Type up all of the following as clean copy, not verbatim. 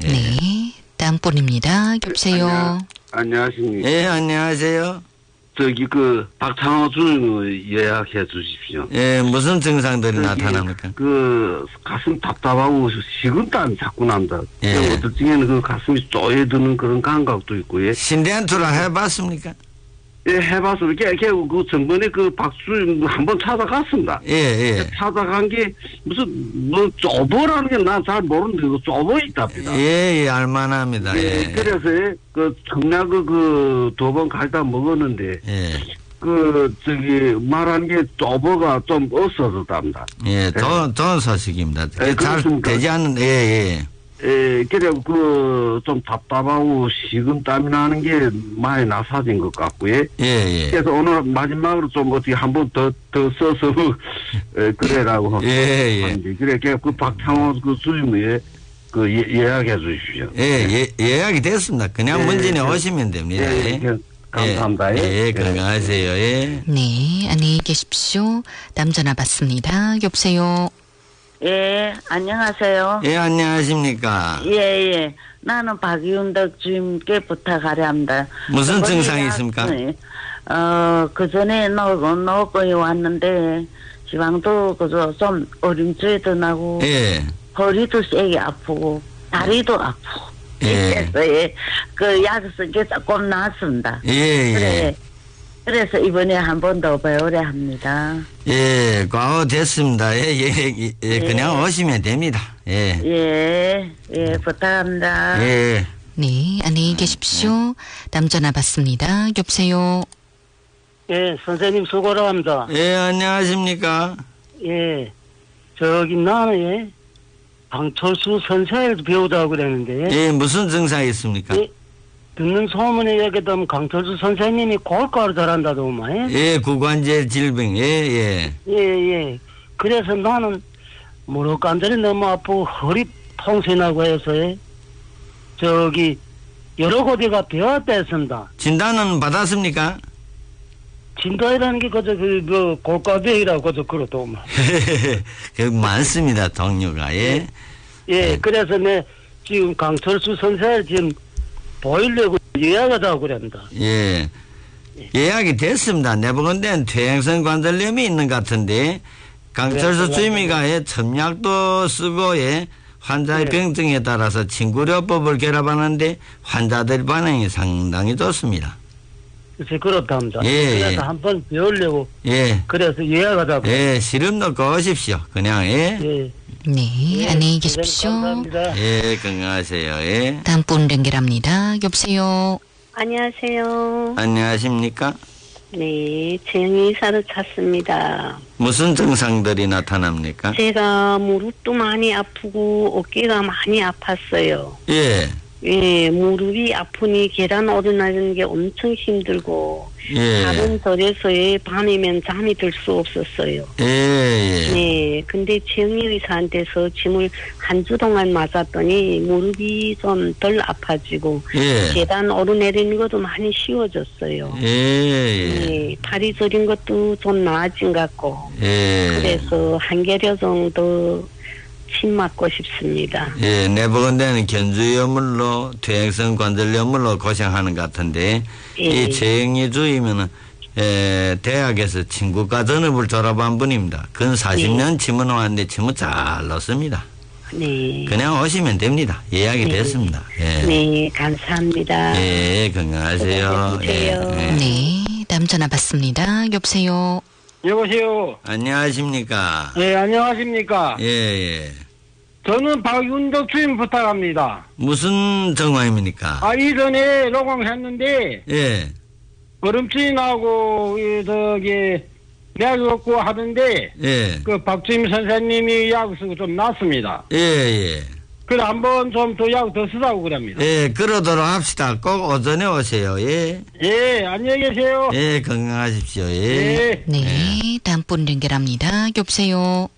예. 네. 다음 분입니다. 여보세요. 안녕하십니까. 예, 안녕하세요. 저기 박창호 주임 예약해 주십시오. 예, 무슨 증상들이 나타납니까? 가슴 답답하고 식은땀이 자꾸 납니다. 예. 어떨 적에는 가슴이 쪼여드는 그런 감각도 있고, 예. 신대한투라 해봤습니까? 예, 해봐서, 정번에 박주임 한번 찾아갔습니다. 예, 예. 찾아간 게, 쪼보라는 게 난 잘 모르는데, 쪼보 있답니다. 예, 예, 알만합니다. 예. 그래서, 청약을 2번 갈다 먹었는데, 예. 말한 게 쪼보가 좀 없어졌답니다. 예, 좋은 소식입니다. 잘 그렇습니까? 되지 않는, 예, 예. 예, 그래, 좀 답답하고 식은땀이 나는 게 많이 나사진 것 같고요. 예, 예. 그래서 오늘 마지막으로 좀 어떻게 한 번 더 써서, 그래라고. 예, 예. 하는데. 그래, 박창호 주임에 예약해 주십시오. 예, 예약이 됐습니다. 그냥 문진에 오시면 됩니다. 예, 감사합니다. 예, 건강하세요. 예. 네, 안녕히 계십시오. 다음 전화 받습니다. 여보세요. 예, 안녕하세요. 예, 안녕하십니까. 예. 나는 박윤덕 주임께 부탁하려 합니다. 무슨 증상이 있습니까? 그 전에 노고에 왔는데, 지방도 좀 어림증도 나고, 예. 허리도 세게 아프고, 다리도 아프고. 예. 그래서 약 쓴 게 조금 나았습니다. 예, 예. 그래서 이번에 한 번 더 배우려 합니다. 예, 과거 됐습니다. 예, 그냥 오시면 됩니다. 예. 예, 부탁합니다. 예. 네, 안녕히 계십시오. 다음 전화 받습니다. 여보세요. 예, 선생님 수고를 합니다. 예, 안녕하십니까. 예, 나는 강철수 선생을 배우다고 그랬는데. 예, 무슨 증상이 있습니까? 예, 듣는 소문에 얘기하면 강철수 선생님이 골가루 잘한다더만. 예, 구관절 질병. 예. 예. 그래서 나는 무릎 관절이 너무 아프고 허리 통증나고 해서 여러 곳에가 배웠다 했습니다. 진단은 받았습니까? 진단이라는 게 골가루이라고 그렇더만. 많습니다, 동료가. 예. 예, 그래서 지금 강철수 선생을 지금 보이려고 예약하다고 그럽니다. 예. 예약이 됐습니다. 내보건대는 퇴행성 관절염이 있는 것 같은데, 강철수 주임이가 첨약도 쓰고, 환자의 병증에 따라서 친구료법을 결합하는데, 환자들 반응이 상당히 좋습니다. 그래서 그렇답니다. 예. 그래서 한번 배우려고. 예. 그래서 예약하다고. 예, 시름 넣고 오십시오. 그냥, 예. 예. 네, 안녕히 계십시오. 감사합니다. 예, 건강하세요. 예. 다음 분 연결합니다. 여보세요. 안녕하세요. 안녕하십니까? 네, 정의사를 찾습니다. 무슨 증상들이 나타납니까? 제가 무릎도 많이 아프고 어깨가 많이 아팠어요. 예. 예, 무릎이 아프니 계단 오르내리는 게 엄청 힘들고 예. 다른 절에서의 밤이면 잠이 들 수 없었어요. 예. 네, 근데 정의의사한테서 짐을 한 주 동안 맞았더니 무릎이 좀 덜 아파지고 예. 계단 오르내리는 것도 많이 쉬워졌어요. 예. 네, 다리 저린 것도 좀 나아진 것 같고 예. 그래서 한 개려 정도 침 맞고 싶습니다. 예, 내보건대는 견주염물로 퇴행성 관절염물로 고생하는 것 같은데 예. 이 최영희 주임은 대학에서 친구과 전업을 졸업한 분입니다. 근 40년 침을 놓았는데 침을 잘 넣습니다. 네. 그냥 오시면 됩니다. 예약이 됐습니다. 예. 네, 감사합니다. 예, 건강하세요. 건강하세요. 네, 다음 전화 받습니다. 여보세요. 여보세요. 안녕하십니까? 예, 안녕하십니까? 예. 저는 박윤덕 주임 부탁합니다. 무슨 정황입니까? 이전에 녹음했는데 예. 걸음증이 나고 약이 없고 하던데 예. 박주임 선생님이 약 쓰고 좀 낫습니다. 예. 그래 한번 좀 더 약 더 쓰라고 그럽니다. 예, 그러도록 합시다. 꼭 오전에 오세요. 예. 예, 안녕히 계세요. 예, 건강하십시오. 예. 예. 네, 다음 분 연결합니다. 여보세요.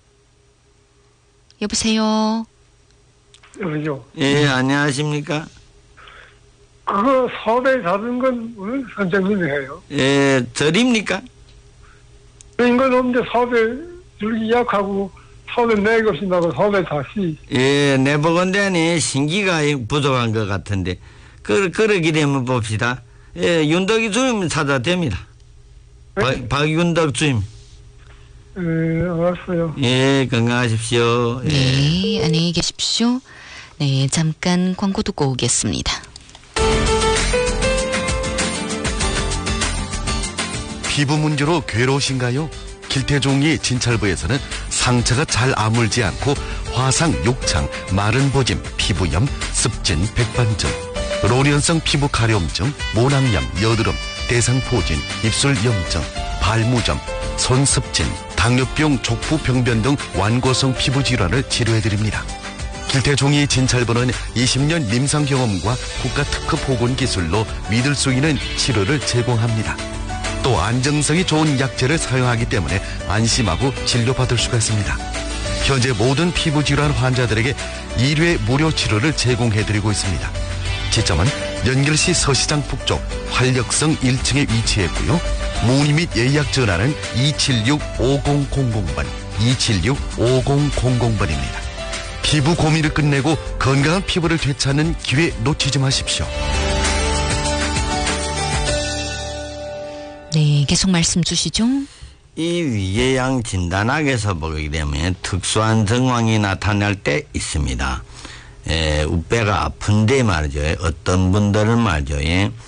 여보세요. 예, 안녕하십니까? 그거 서울에 잡은 건 우리 선생님이 해요. 예, 절입니까? 그런 건 없는데 서울에 줄 예약하고 손에 네 것이 나고 손에 다시. 예, 내보건대니 신기가 부족한 것 같은데 그러게 되면 봅시다. 예, 윤덕이 주임 찾아도 됩니다. 박윤덕 주임. 알았어요. 예, 건강하십시오. 예. 네, 안녕히 계십시오. 네, 잠깐 광고 듣고 오겠습니다. 피부 문제로 괴로우신가요? 길태종이 진찰부에서는 상처가 잘 아물지 않고 화상, 욕창, 마른 보짐, 피부염, 습진, 백반증, 로련성 피부 가려움증, 모낭염, 여드름, 대상포진, 입술 염증, 발무점, 손습진, 당뇨병, 족부병변 등 완고성 피부 질환을 치료해드립니다. 길태종이 진찰부는 20년 임상 경험과 국가 특허 보건 기술로 믿을 수 있는 치료를 제공합니다. 또 안정성이 좋은 약재를 사용하기 때문에 안심하고 진료받을 수가 있습니다. 현재 모든 피부질환 환자들에게 1회 무료 치료를 제공해드리고 있습니다. 지점은 연결시 서시장 북쪽 활력성 1층에 위치했고요. 문의 및 예약 전화는 276-5000번, 276-5000번입니다. 피부 고민을 끝내고 건강한 피부를 되찾는 기회 놓치지 마십시오. 네, 계속 말씀 주시죠. 이 위궤양 진단학에서 보게 되면 특수한 정황이 나타날 때 있습니다. 우배가 아픈데 말이죠. 어떤 분들은 말이죠.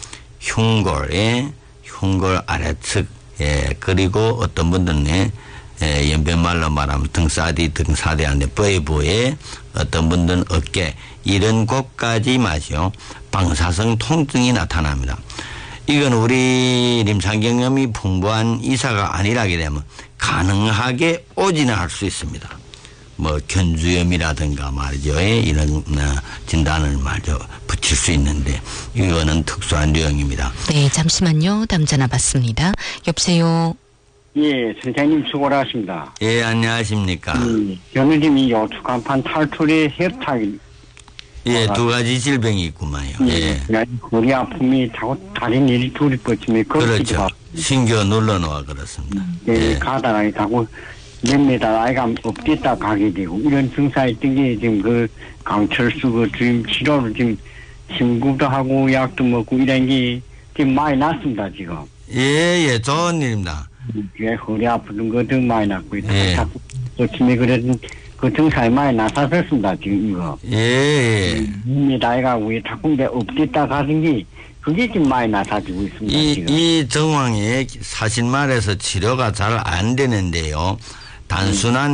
흉골 아래측, 그리고 어떤 분들은 연변말로 말하면 등사대한데背부에 어떤 분들은 어깨, 이런 곳까지 말이죠. 방사성 통증이 나타납니다. 이건 우리臨床 경험이 풍부한 의사가 아니라게 되면 가능하게 오지는 할 수 있습니다. 뭐 견주염이라든가 말이죠. 이런 진단을 말이죠. 붙일 수 있는데 이거는 특수한 유형입니다. 네, 잠시만요. 다음 전화 받습니다. 여보세요. 예, 선생님 수고를 하십니다. 예, 안녕하십니까. 저는 지금 이 요추간판 탈출의 협탁이 예, 두 가지 질병이 있구만요. 예. 허리 아픔이 자꾸 다른 일이 둘이 뻗치면 그렇죠. 신겨 눌러놓아 그렇습니다. 예, 가다가 자꾸 몇 미터 아이가 엎드렸다 가게 되고 이런 증상 있던 게 지금 그 강철수 그 지금 치료를 지금 친구도 하고 약도 먹고 이런 게 지금 많이 났습니다 지금. 예, 좋은 일입니다. 예, 허리 아프던 것도 많이 났고 예. 자꾸 뻗치면 그런 그 증상이 많이 나타났습니다 지금 이거. 예. 나이가 왜 자꾸 내 엎드렸다 가는 게 그게 지금 많이 나타지고 있습니다. 지금. 이 정황에 사실 말해서 치료가 잘 안 되는데요. 단순한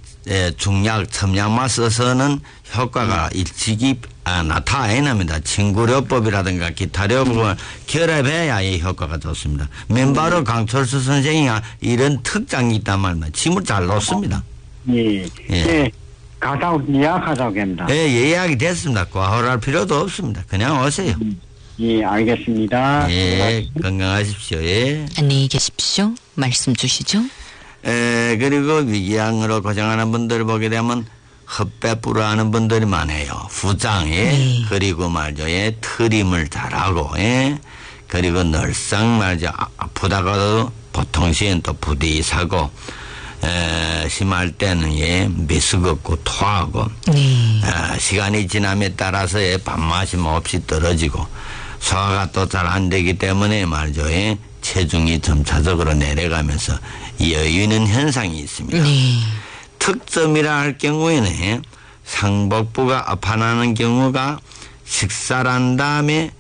중약, 첨약만 써서는 효과가 일찍이 나타납니다. 친구료법이라든가 기타료법을 결합해야 이 효과가 좋습니다. 맨바로 강철수 선생이 이런 특장이 있단 말입니다. 침을 잘 놓습니다. 예. 예. 가자고 예약하자고 합니다. 예, 예약이 됐습니다. 과호할 필요도 없습니다. 그냥 오세요. 예, 알겠습니다. 예, 건강하십시오. 예. 안녕히 계십시오. 말씀 주시죠. 그리고 위궤양으로 고생하는 분들을 보게 되면 헛배부로 하는 분들이 많아요. 후장에 그리고 말이죠. 트림을 잘하고 그리고 늘상 말이죠. 아프다가도 보통 시엔 또 부디 사고 심할 때는 미스겁고 토하고 시간이 지남에 따라서 밥맛이 몹시 떨어지고 소화가 또 잘 안 되기 때문에 말이죠. 체중이 점차적으로 내려가면서 여유는 현상이 있습니다. 특점이라 할 경우에는 상복부가 아파나는 경우가 식사를 한 다음에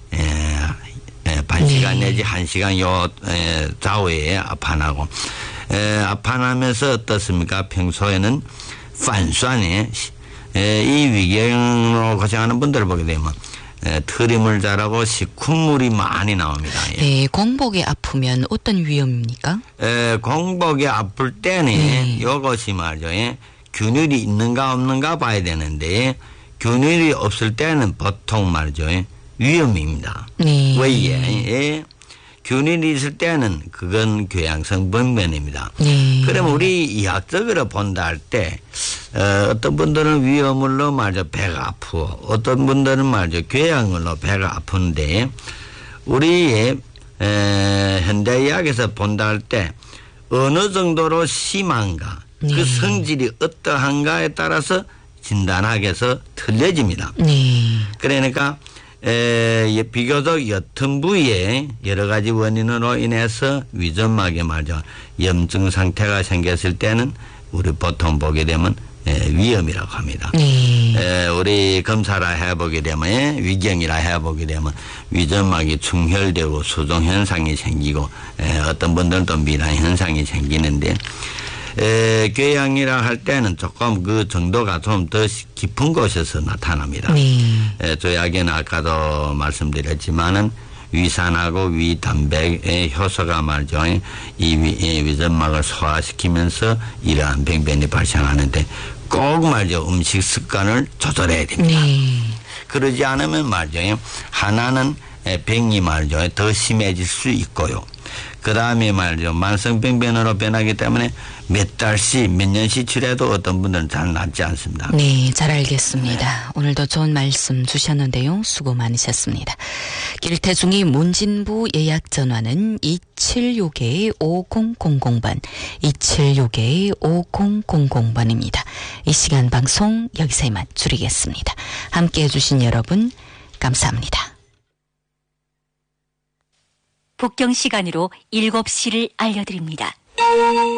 반시간 내지 1시간 좌우에 아파나고 아파나면서 어떻습니까? 평소에는 판산에 이 위궤양으로 고생하는 분들을 보게 되면 트림을 잘하고 식훈물이 많이 나옵니다. 네, 공복에 아프면 어떤 위험입니까? 공복에 아플 때는 이것이 말이죠. 균열이 있는가 없는가 봐야 되는데 균열이 없을 때는 보통 말이죠. 위험입니다. 왜? 균열이 있을 때는 그건 궤양성 병변입니다. 그러면 우리 이학적으로 본다 할 때 어떤 분들은 위험으로 말이죠 배가 아프고 어떤 분들은 말이죠 궤양으로 배가 아픈데 우리 현대의학에서 본다 할 때 어느 정도로 심한가 그 성질이 어떠한가에 따라서 진단하게 해서 틀려집니다. 네. 그러니까 비교적 옅은 부위에 여러 가지 원인으로 인해서 위점막에 말이죠. 염증 상태가 생겼을 때는 우리 보통 보게 되면 위염이라고 합니다. 네. 우리 검사를 해보게 되면 위경이라 해보게 되면 위점막이 충혈되고 수종 현상이 생기고 어떤 분들은 또 미란 현상이 생기는데 궤양이라 할 때는 조금 그 정도가 좀 더 깊은 곳에서 나타납니다. 네. 조약에는 아까도 말씀드렸지만은 위산하고 위단백의 효소가 말이죠. 이 위점막을 소화시키면서 이러한 병변이 발생하는데 꼭 말이죠. 음식 습관을 조절해야 됩니다. 네. 그러지 않으면 말이죠. 하나는 병이 말이죠. 더 심해질 수 있고요. 그 다음에 말이죠. 만성병변으로 변하기 때문에 몇 달씩, 몇 년씩 치료해도 어떤 분들은 잘 낫지 않습니다. 네, 잘 알겠습니다. 오늘도 좋은 말씀 주셨는데요. 수고 많으셨습니다. 길태중이 문진부 예약 전화는 2765-5000번, 2765-5000번입니다. 이 시간 방송 여기서 이만 줄이겠습니다. 함께해 주신 여러분 감사합니다. 북경 시간으로 7시를 알려드립니다.